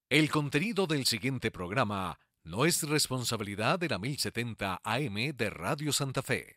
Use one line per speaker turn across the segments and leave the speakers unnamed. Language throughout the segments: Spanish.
El contenido del siguiente programa no es responsabilidad de la 1070 AM de Radio Santa Fe.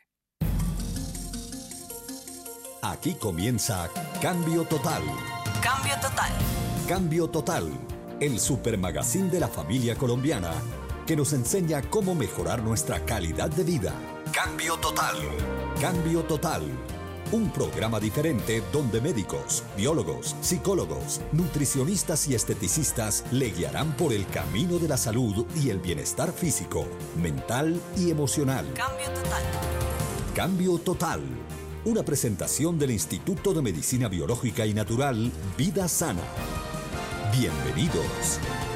Aquí comienza Cambio Total.
Cambio Total.
Cambio Total, el supermagazín de la familia colombiana que nos enseña cómo mejorar nuestra calidad de vida. Cambio Total. Cambio Total. Un programa diferente donde médicos, biólogos, psicólogos, nutricionistas y esteticistas le guiarán por el camino de la salud y el bienestar físico, mental y emocional.
Cambio Total.
Cambio Total. Una presentación del Instituto de Medicina Biológica y Natural Vida Sana. Bienvenidos.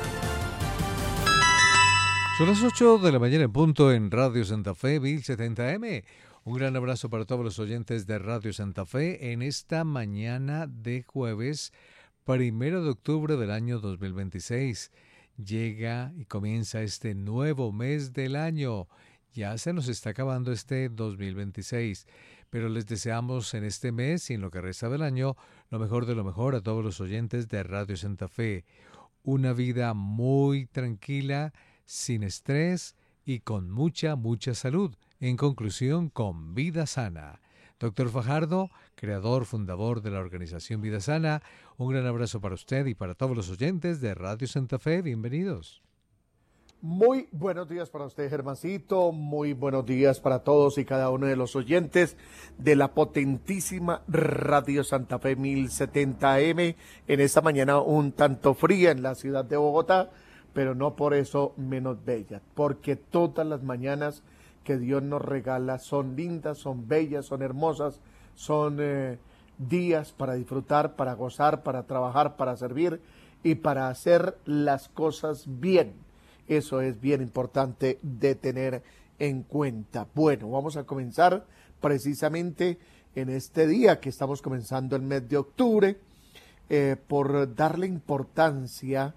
Son las 8 de la mañana en punto en Radio Santa Fe 1070M. Un gran abrazo para todos los oyentes de Radio Santa Fe en esta mañana de jueves 1 de octubre del año 2026. Llega y comienza este nuevo mes del año. Ya se nos está acabando este 2026, pero les deseamos en este mes y en lo que resta del año lo mejor de lo mejor a todos los oyentes de Radio Santa Fe. Una vida muy tranquila, sin estrés y con mucha salud. En conclusión, con vida sana. Doctor Fajardo, creador, fundador de la organización Vida Sana, un gran abrazo para usted y para todos los oyentes de Radio Santa Fe. Bienvenidos.
Muy buenos días para usted, Germancito. Muy buenos días para todos y cada uno de los oyentes de la potentísima Radio Santa Fe 1070M. En esta mañana un tanto fría en la ciudad de Bogotá, pero no por eso menos bella, porque todas las mañanas que Dios nos regala son lindas, son bellas, son hermosas, son días para disfrutar, para gozar, para trabajar, para servir y para hacer las cosas bien. Eso es bien importante de tener en cuenta. Bueno, vamos a comenzar precisamente en este día que estamos comenzando el mes de octubre por darle importancia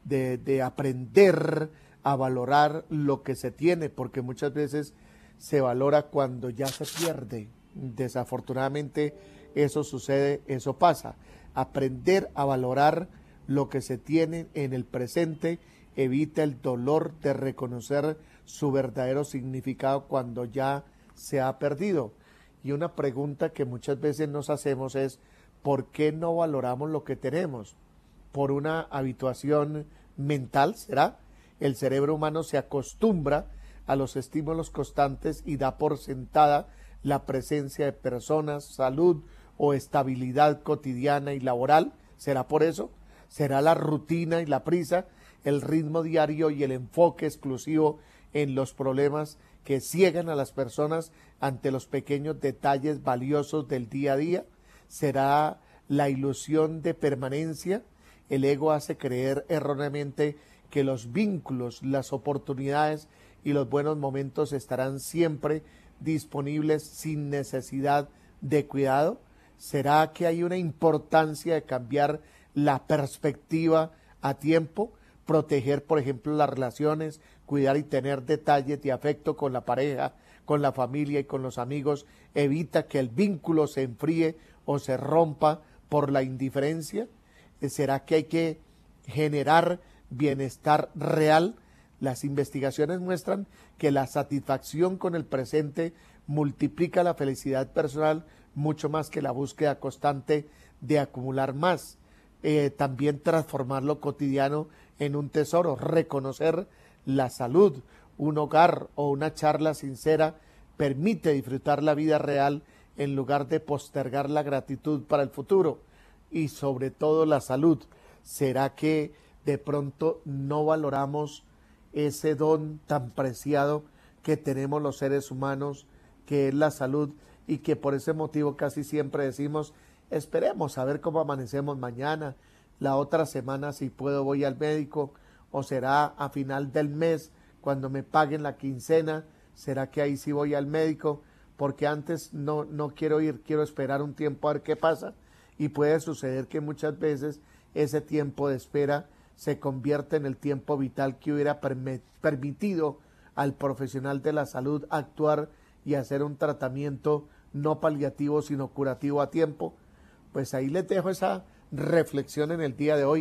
de aprender a valorar lo que se tiene, porque muchas veces se valora cuando ya se pierde. Desafortunadamente eso sucede, eso pasa. Aprender a valorar lo que se tiene en el presente evita el dolor de reconocer su verdadero significado cuando ya se ha perdido. Y una pregunta que muchas veces nos hacemos es, ¿por qué no valoramos lo que tenemos? ¿Por una habituación mental, será? El cerebro humano se acostumbra a los estímulos constantes y da por sentada la presencia de personas, salud o estabilidad cotidiana y laboral. ¿Será por eso? ¿Será la rutina y la prisa, el ritmo diario y el enfoque exclusivo en los problemas que ciegan a las personas ante los pequeños detalles valiosos del día a día? ¿Será la ilusión de permanencia? El ego hace creer erróneamente que los vínculos, las oportunidades y los buenos momentos estarán siempre disponibles sin necesidad de cuidado. ¿Será que hay una importancia de cambiar la perspectiva a tiempo? Proteger, por ejemplo, las relaciones, cuidar y tener detalles de afecto con la pareja, con la familia y con los amigos, evita que el vínculo se enfríe o se rompa por la indiferencia. ¿Será que hay que generar bienestar real? Las investigaciones muestran que la satisfacción con el presente multiplica la felicidad personal mucho más que la búsqueda constante de acumular más. También transformar lo cotidiano en un tesoro, reconocer la salud, un hogar o una charla sincera permite disfrutar la vida real en lugar de postergar la gratitud para el futuro y sobre todo la salud. ¿Será que de pronto no valoramos ese don tan preciado que tenemos los seres humanos, que es la salud, y que por ese motivo casi siempre decimos, esperemos a ver cómo amanecemos mañana, la otra semana si puedo voy al médico, o será a final del mes cuando me paguen la quincena, será que ahí sí voy al médico, porque antes no quiero ir, quiero esperar un tiempo a ver qué pasa, y puede suceder que muchas veces ese tiempo de espera se convierte en el tiempo vital que hubiera permitido al profesional de la salud actuar y hacer un tratamiento no paliativo sino curativo a tiempo. Pues ahí les dejo esa reflexión en el día de hoy.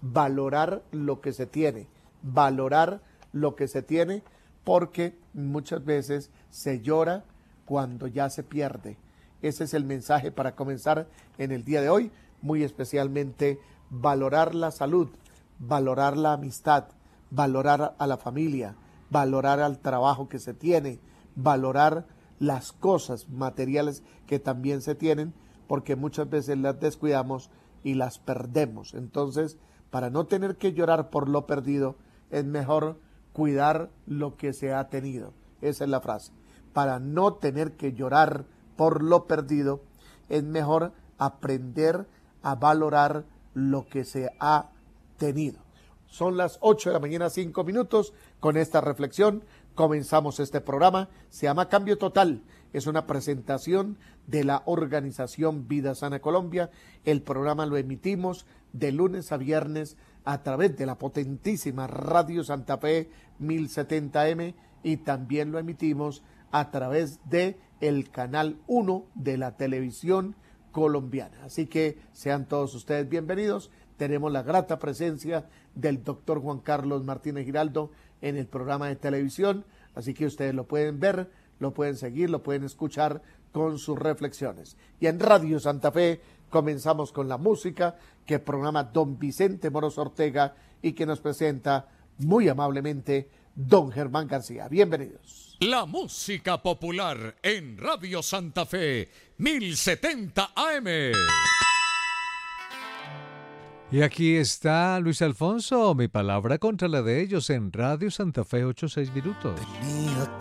valorar lo que se tiene, porque muchas veces se llora cuando ya se pierde. Ese es el mensaje para comenzar en el día de hoy, muy especialmente valorar la salud, valorar la amistad, valorar a la familia, valorar al trabajo que se tiene, valorar las cosas materiales que también se tienen, porque muchas veces las descuidamos y las perdemos. Entonces, para no tener que llorar por lo perdido, es mejor cuidar lo que se ha tenido. Esa es la frase. Para no tener que llorar por lo perdido, es mejor aprender a valorar lo que se ha tenido. Son las 8 de la mañana, 5 minutos. Con esta reflexión comenzamos este programa. Se llama Cambio Total. Es una presentación de la organización Vida Sana Colombia. El programa lo emitimos de lunes a viernes a través de la potentísima Radio Santa Fe 1070M y también lo emitimos a través de el canal 1 de la televisión colombiana. Así que sean todos ustedes bienvenidos. Tenemos la grata presencia del doctor Juan Carlos Martínez Giraldo en el programa de televisión, así que ustedes lo pueden ver, lo pueden seguir, lo pueden escuchar con sus reflexiones. Y en Radio Santa Fe comenzamos con la música que programa don Vicente Moros Ortega y que nos presenta muy amablemente don Germán García. Bienvenidos.
La música popular en Radio Santa Fe 1070 AM.
Y aquí está Luis Alfonso, mi palabra contra la de ellos en Radio Santa Fe 86 minutos.